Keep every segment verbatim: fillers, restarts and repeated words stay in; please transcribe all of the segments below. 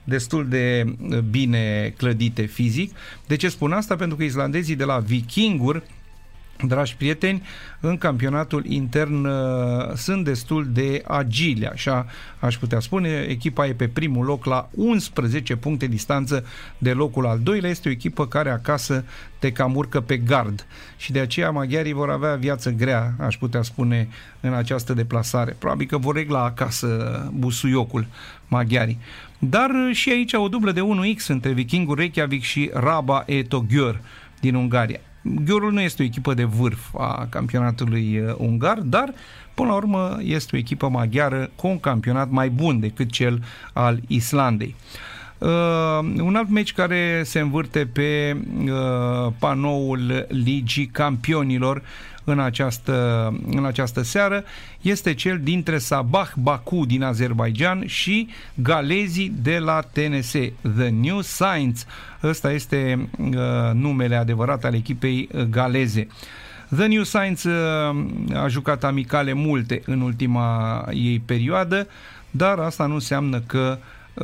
destul de bine clădite fizic. De ce spun asta? Pentru că islandezii de la Vikingur, dragi prieteni, în campionatul intern uh, sunt destul de agili, așa aș putea spune. Echipa e pe primul loc la unsprezece puncte distanță de locul al doilea. Este o echipă care acasă te cam urcă pe gard și de aceea maghiarii vor avea viață grea, aș putea spune, în această deplasare. Probabil că vor regla acasă busuiocul maghiarii. Dar și aici o dublă de unu x între Vikingur Reykjavik și Raba Etogör din Ungaria. Gheorul nu este o echipă de vârf a campionatului uh, ungar, dar până la urmă este o echipă maghiară cu un campionat mai bun decât cel al Islandei. Uh, un alt meci care se învârte pe uh, panoul Ligii Campionilor în această, în această seară este cel dintre Sabah Baku din Azerbaijan și galezii de la T N S, The New Saints. Ăsta este uh, numele adevărat al echipei galeze. The New Saints uh, a jucat amicale multe în ultima ei perioadă, dar asta nu înseamnă că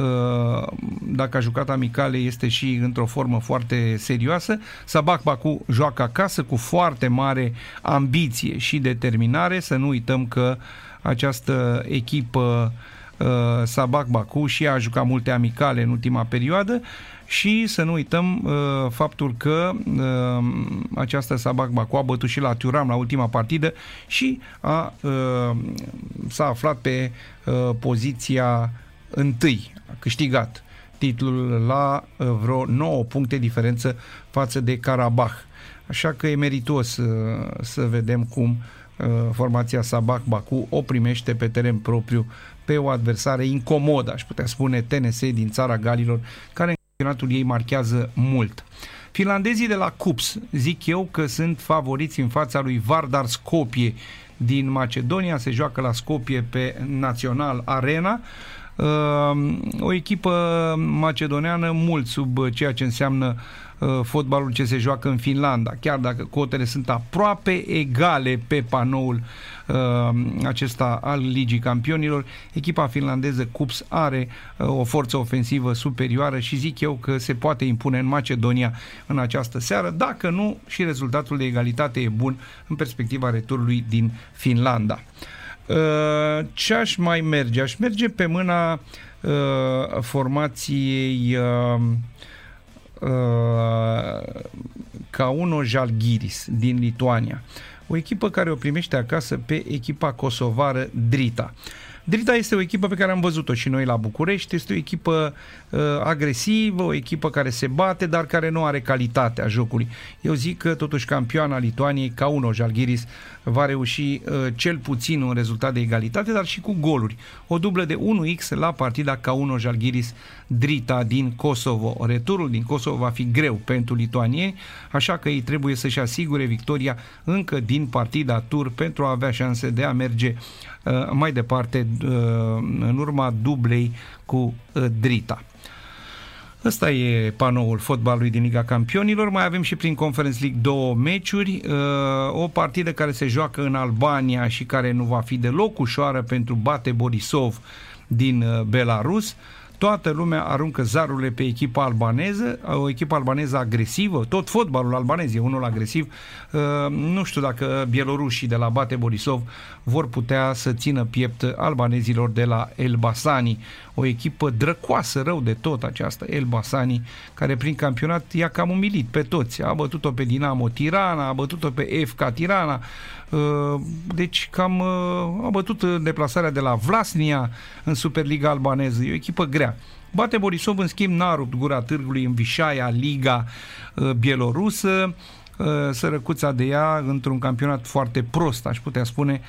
dacă a jucat amicale este și într-o formă foarte serioasă. Sabah Baku joacă acasă cu foarte mare ambiție și determinare. Să nu uităm că această echipă Sabah Baku și a jucat multe amicale în ultima perioadă și să nu uităm uh, faptul că uh, această Sabah Baku a bătut și la Thuram la ultima partidă și a, uh, s-a aflat pe uh, poziția întâi, a câștigat titlul la vreo nouă puncte diferență față de Karabakh. Așa că e meritos uh, să vedem cum uh, formația Sabah Baku o primește pe teren propriu pe o adversare incomodă, aș putea spune, T N S din țara Galilor, care în campionatul ei marchează mult. Finlandezii de la Kups zic eu că sunt favoriți în fața lui Vardar Skopje din Macedonia, se joacă la Skopje pe Național Arena. O echipă macedoneană mult sub ceea ce înseamnă fotbalul ce se joacă în Finlanda, chiar dacă cotele sunt aproape egale pe panoul acesta al Ligii Campionilor. Echipa finlandeză Kups are o forță ofensivă superioară și zic eu că se poate impune în Macedonia în această seară, dacă nu și rezultatul de egalitate e bun în perspectiva returului din Finlanda. Ce aș mai merge? Aș merge pe mâna uh, formației uh, uh, Kauno Žalgiris din Lituania. O echipă care o primește acasă pe echipa kosovară Drita. Drita este o echipă pe care am văzut-o și noi la București. Este o echipă uh, agresivă, o echipă care se bate, dar care nu are calitatea jocului. Eu zic că totuși campioana Lituaniei, Kauno Žalgiris, va reuși uh, cel puțin un rezultat de egalitate, dar și cu goluri. O dublă de unu x la partida Kauno Žalgiris Drita din Kosovo. Returul din Kosovo va fi greu pentru lituanieni, așa că ei trebuie să-și asigure victoria încă din partida tur pentru a avea șanse de a merge uh, mai departe uh, în urma dublei cu uh, Drita. Ăsta e panoul fotbalului din Liga Campionilor. Mai avem și prin Conference League două meciuri. O partidă care se joacă în Albania și care nu va fi deloc ușoară pentru Bate Borisov din Belarus. Toată lumea aruncă zarurile pe echipa albaneză, o echipă albaneză agresivă, tot fotbalul albanez e unul agresiv. Nu știu dacă bielorușii de la Bate Borisov vor putea să țină piept albanezilor de la Elbasani. O echipă drăcoasă rău de tot aceasta, Elbasani, care prin campionat i-a cam umilit pe toți. A bătut-o pe Dinamo Tirana, a bătut-o pe F K Tirana, deci cam a bătut deplasarea de la Vlasnia în Superliga albaneză. E o echipă grea. Bate Borisov, în schimb, n-a rupt gura târgului în Vishaia, Liga bielorusă. Sărăcuța de ea într-un campionat foarte prost, aș putea spune,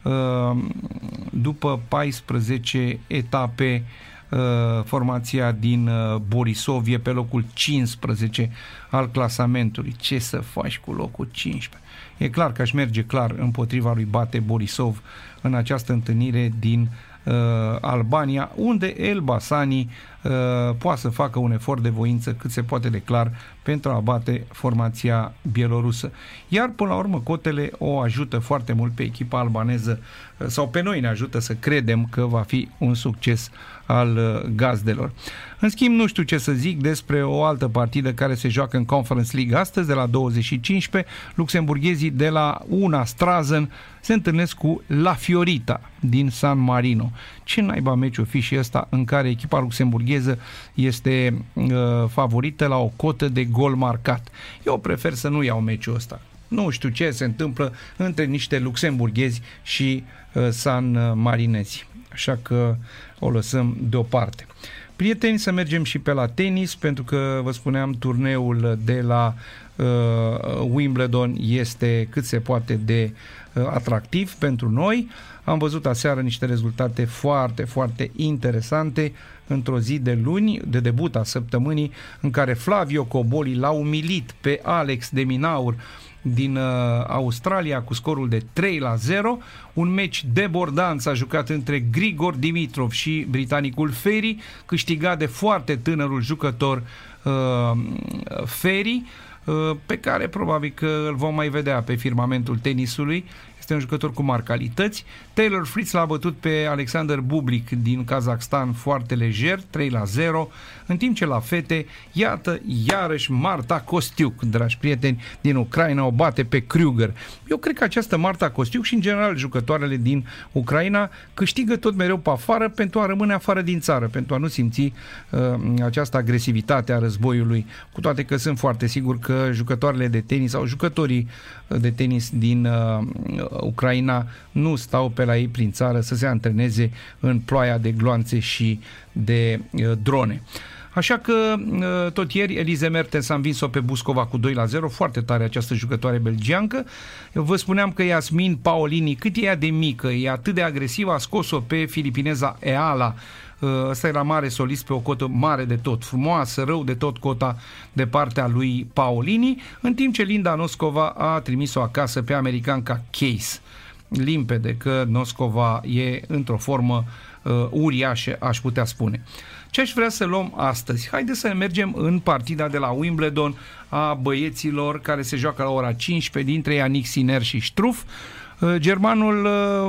după paisprezece etape. Formația din Borisov e pe locul cincisprezece al clasamentului. Ce să faci cu locul cincisprezece? E clar că aș merge clar împotriva lui Bate Borisov în această întâlnire din uh, Albania, unde Elbasani poate să facă un efort de voință cât se poate de clar pentru a bate formația bielorusă. Iar până la urmă cotele o ajută foarte mult pe echipa albaneză sau pe noi ne ajută să credem că va fi un succes al gazdelor. În schimb, nu știu ce să zic despre o altă partidă care se joacă în Conference League astăzi, de la douăzeci și cinci. Luxemburghezii de la Una Strazen se întâlnesc cu La Fiorita din San Marino. Ce naiba meci o fi și ăsta în care echipa luxemburgheză este uh, favorită la o cotă de gol marcat. Eu prefer să nu iau meciul ăsta. Nu știu ce se întâmplă între niște luxemburghezi și uh, San Marinezi. Așa că o lăsăm deoparte. Prieteni, să mergem și pe la tenis, pentru că vă spuneam, turneul de la uh, Wimbledon este cât se poate de uh, atractiv pentru noi. Am văzut aseară niște rezultate foarte, foarte interesante într-o zi de luni, de debut a săptămânii, în care Flavio Cobolli l-a umilit pe Alex de Minaur din uh, Australia cu scorul de trei la zero. Un meci debordant s-a jucat între Grigor Dimitrov și britanicul Ferry, câștigat de foarte tânărul jucător uh, Ferry, uh, pe care probabil că îl vom mai vedea pe firmamentul tenisului. Este un jucător cu mari calități. Taylor Fritz l-a bătut pe Alexander Bublik din Kazakhstan foarte lejer, trei la zero, în timp ce la fete, iată, iarăși Marta Kostiuk, dragi prieteni, din Ucraina o bate pe Kruger. Eu cred că această Marta Kostiuk și în general jucătoarele din Ucraina câștigă tot mereu pe afară pentru a rămâne afară din țară, pentru a nu simți uh, această agresivitate a războiului, cu toate că sunt foarte sigur că jucătoarele de tenis sau jucătorii de tenis din uh, Ucraina nu stau pe la ei prin țară să se antreneze în ploaia de gloanțe și de uh, drone. Așa că uh, tot ieri Elise Mertens a învins-o pe Buscova cu doi la zero, foarte tare această jucătoare belgiancă. Eu vă spuneam că Yasmin Paolini, cât e ea de mică, e atât de agresivă, a scos-o pe filipineza Eala. Ăsta era mare solist pe o cotă mare de tot, frumoasă, rău de tot cota de partea lui Paolini, în timp ce Linda Noskova a trimis-o acasă pe americanca Case. Limpede că Noskova e într-o formă uh, uriașă, aș putea spune. Ce aș vrea să luăm astăzi? Haideți să mergem în partida de la Wimbledon a băieților care se joacă la ora cincisprezece, dintre Yannick Sinner și Struff. Germanul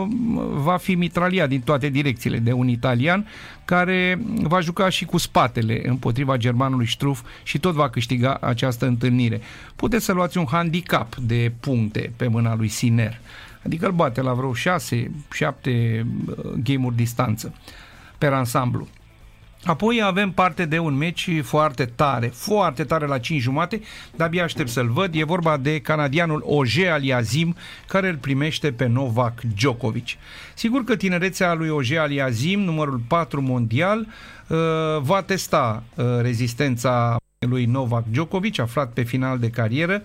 va fi mitraliat din toate direcțiile de un italian care va juca și cu spatele împotriva germanului Struff și tot va câștiga această întâlnire. Puteți să luați un handicap de puncte pe mâna lui Sinner, adică îl bate la vreo șase șapte game-uri distanță per ansamblu. Apoi avem parte de un meci foarte tare, foarte tare la cinci jumate, de-abia aștept să-l văd. E vorba de canadianul Auger Aliassime, care îl primește pe Novak Djokovic. Sigur că tinerețea lui Auger Aliassime, numărul patru mondial, va testa rezistența lui Novak Djokovic, aflat pe final de carieră.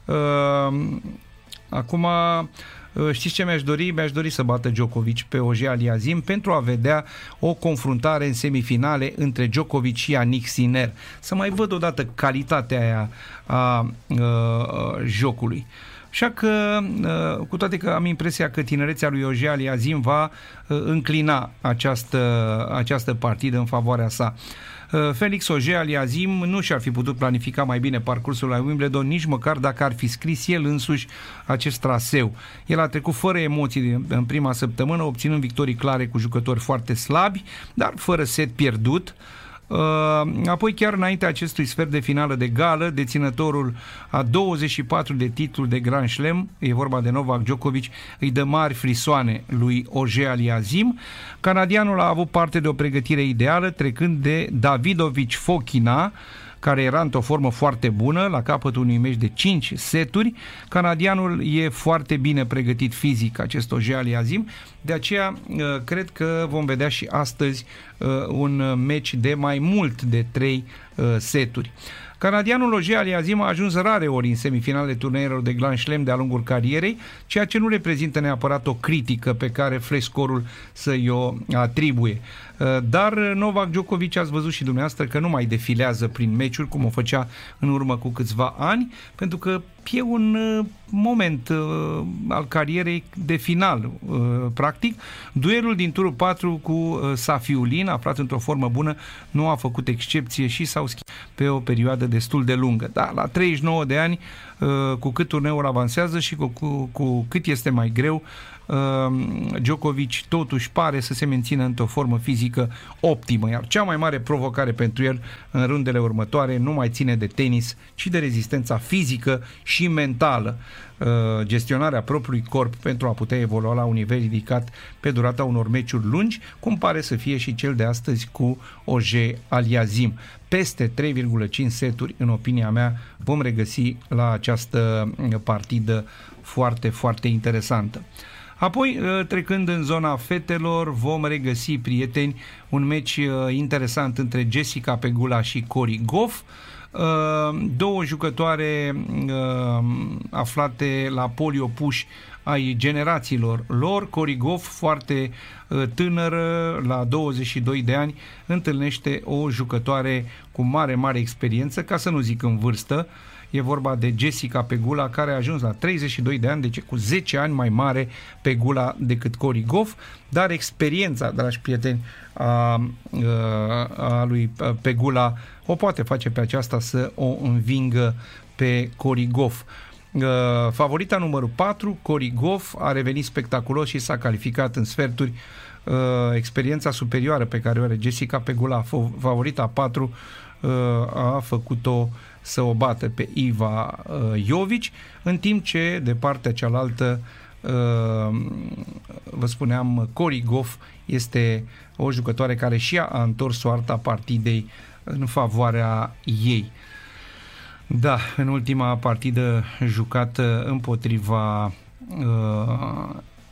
Acum, știți ce mi-aș dori? Mi-aș dori să bată Djokovic pe Auger Aliassime pentru a vedea o confruntare în semifinale între Djokovic și Yannick Sinner. Să mai văd odată calitatea aia a, a, a jocului. Așa că, cu toate că am impresia că tinerețea lui Auger Aliassime va înclina această, această partidă în favoarea sa. Felix Auger Aliassime nu și-ar fi putut planifica mai bine parcursul la Wimbledon, nici măcar dacă ar fi scris el însuși acest traseu. El a trecut fără emoții în prima săptămână, obținând victorii clare cu jucători foarte slabi, dar fără set pierdut. Apoi, chiar înainte acestui sfert de finală de gală, deținătorul a douăzeci și patru de titluri de Grand Slam, e vorba de Novak Djokovic, îi dă mari frisoane lui Auger Aliassime. Canadianul a avut parte de o pregătire ideală, trecând de Davidovich Fokina, care era într-o formă foarte bună, la capătul unui meci de cinci seturi. Canadianul e foarte bine pregătit fizic, acest Auger Aliassime, de aceea cred că vom vedea și astăzi un meci de mai mult de trei seturi. Canadianul Auger Aliassime a ajuns rare ori în semifinalele turneilor de Grand Slam de-a lungul carierei, ceea ce nu reprezintă neapărat o critică pe care Flescorul să-i o atribuie. Dar Novak Djokovic, ați văzut și dumneavoastră că nu mai defilează prin meciuri cum o făcea în urmă cu câțiva ani, pentru că e un uh, moment uh, al carierei de final, uh, practic. Duelul din turul patru cu uh, Safiulin, aflat într-o formă bună, nu a făcut excepție și s-au schimbat pe o perioadă destul de lungă. Da, la treizeci și nouă de ani, uh, cu cât turneul avansează și cu, cu, cu cât este mai greu, Djokovic totuși pare să se mențină într-o formă fizică optimă, iar cea mai mare provocare pentru el în rundele următoare nu mai ține de tenis, ci de rezistența fizică și mentală, gestionarea propriului corp pentru a putea evolua la un nivel ridicat pe durata unor meciuri lungi, cum pare să fie și cel de astăzi cu Auger Aliassime. Peste trei virgulă cinci seturi, în opinia mea, vom regăsi la această partidă foarte, foarte interesantă. Apoi, trecând în zona fetelor, vom regăsi, prieteni, un meci interesant între Jessica Pegula și Cori Gauff, două jucătoare aflate la polii opuși ai generațiilor lor. Cori Gauff, foarte tânără, la douăzeci și doi de ani, întâlnește o jucătoare cu mare, mare experiență, ca să nu zic în vârstă. E vorba de Jessica Pegula, care a ajuns la treizeci și doi de ani, deci cu zece ani mai mare Pegula decât Cori Gauff, dar experiența, dragi prieteni, a, a lui Pegula o poate face pe aceasta să o învingă pe Cori Gauff. Favorita numărul patru, Cori Gauff, a revenit spectaculos și s-a calificat în sferturi. Experiența superioară pe care o are Jessica Pegula, favorita patru, a făcut-o să o bată pe Iva uh, Jovic, în timp ce de partea cealaltă, uh, vă spuneam, Cori Gauff este o jucătoare care și ea a întors soarta partidei în favoarea ei. Da, în ultima partidă jucată împotriva uh,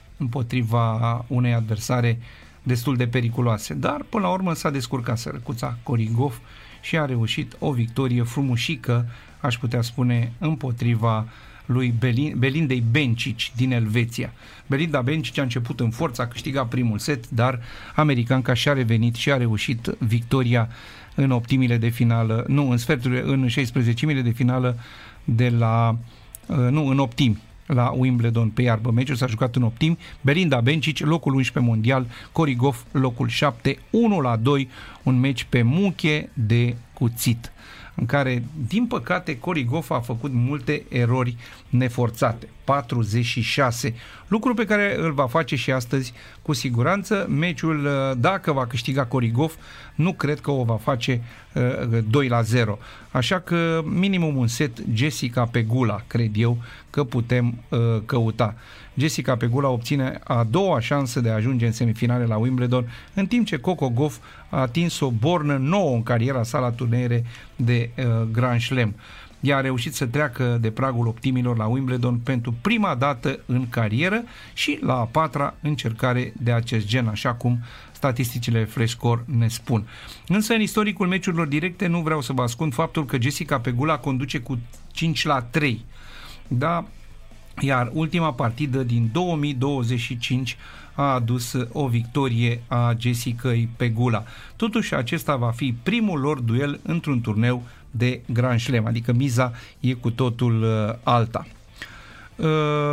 împotriva unei adversare destul de periculoase, dar până la urmă s-a descurcat sărăcuța Cori Gauff și a reușit o victorie frumușică, aș putea spune, împotriva lui Belindei Bencic din Elveția. Belinda Bencic a început în forță, a câștigat primul set, dar americanca și-a revenit și a reușit victoria în optimile de finală, nu, în sferturile, în șaisprezecimile de finală de la, nu, în optimi, la Wimbledon pe iarbă. Meciul s-a jucat în optimi. Belinda Bencic, locul unsprezece mondial, Cori Gauff, locul șapte, unu la doi, un meci pe muche de cuțit, în care, din păcate, Cori Gauff a făcut multe erori neforțate. patruzeci și șase. Lucru pe care îl va face și astăzi cu siguranță. Meciul, dacă va câștiga Cori Gauff, nu cred că o va face uh, doi la zero. Așa că minimum un set Jessica Pegula, cred eu, că putem uh, căuta. Jessica Pegula obține a doua șansă de a ajunge în semifinale la Wimbledon, în timp ce Coco Gauff a atins o bornă nouă în cariera sa la turnee de uh, Grand Slam. Ea a reușit să treacă de pragul optimilor la Wimbledon pentru prima dată în carieră și la a patra încercare de acest gen, așa cum statisticile Flash Score ne spun. Însă, în istoricul meciurilor directe, nu vreau să vă ascund faptul că Jessica Pegula conduce cu cinci la trei. Da? Iar ultima partidă din două mii douăzeci și cinci a adus o victorie a Jessicăi Pegula. Totuși, acesta va fi primul lor duel într-un turneu de Grand Slam, adică miza e cu totul uh, alta. Uh,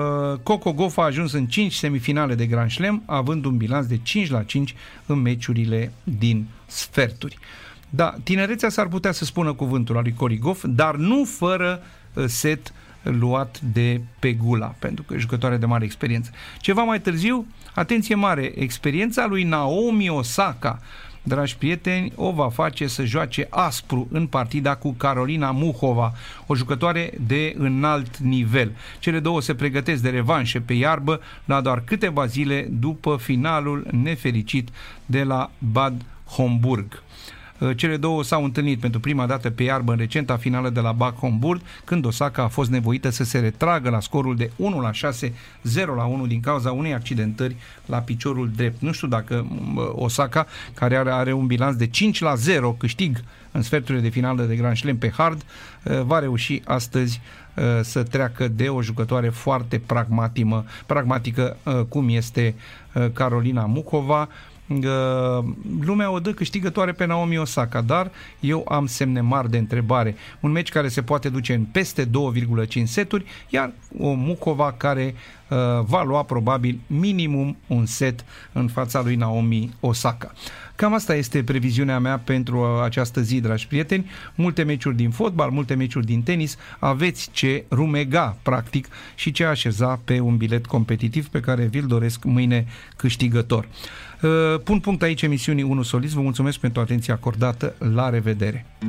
Coco Gauff a ajuns în cinci semifinale de Grand Slam, având un bilanț de cinci la cinci în meciurile din sferturi. Da, tinerețea s-ar putea să spună cuvântul al lui Cori Gauff, dar nu fără uh, set luat de Pegula, pentru că e jucătoare de mare experiență. Ceva mai târziu, atenție mare, experiența lui Naomi Osaka, dragi prieteni, o va face să joace aspru în partida cu Carolina Muchova, o jucătoare de înalt nivel. Cele două se pregătesc de revanșe pe iarbă la doar câteva zile după finalul nefericit de la Bad Homburg. Cele două s-au întâlnit pentru prima dată pe iarbă în recenta finală de la Bad Homburg, când Osaka a fost nevoită să se retragă la scorul de unu la șase, zero la unu din cauza unei accidentări la piciorul drept. Nu știu dacă Osaka, care are, are un bilanț de cinci la zero câștig în sferturile de finală de Grand Slam pe hard, va reuși astăzi să treacă de o jucătoare foarte pragmatică, pragmatică cum este Carolina Muchova. lumea o dă câștigătoare pe Naomi Osaka, dar eu am semne mari de întrebare. Un meci care se poate duce în peste două virgulă cinci seturi, iar o Mucova care uh, va lua probabil minimum un set în fața lui Naomi Osaka. Cam asta este previziunea mea pentru această zi, dragi prieteni. Multe meciuri din fotbal, multe meciuri din tenis. Aveți ce rumega, practic, și ce așeza pe un bilet competitiv pe care vi-l doresc mâine câștigător. Pun punct aici emisiunii unu Solist. Vă mulțumesc pentru atenția acordată. La revedere!